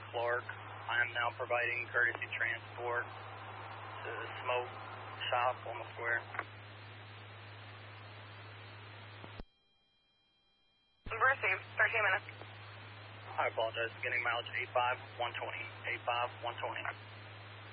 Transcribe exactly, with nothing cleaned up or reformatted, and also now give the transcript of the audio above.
Clark. I am now providing courtesy transport to the smoke shop on the square. Received, thirteen minutes. I apologize, getting mileage eight five one twenty. eight five one twenty.